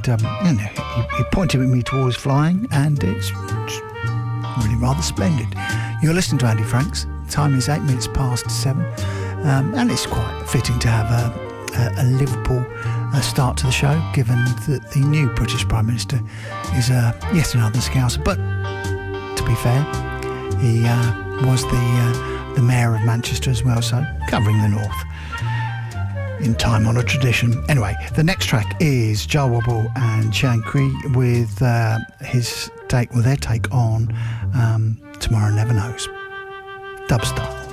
and he pointed me towards flying, and it's really rather splendid. You're listening to Andy Franks. Time is 8 minutes past 7, and it's quite fitting to have a Liverpool start to the show, given that the new British Prime Minister is yet another Scouser. But to be fair, he was the Mayor of Manchester as well, so covering the North in time-honoured tradition. Anyway, the next track is Jah Wobble and Shankry with their take on Tomorrow Never Knows, dub style.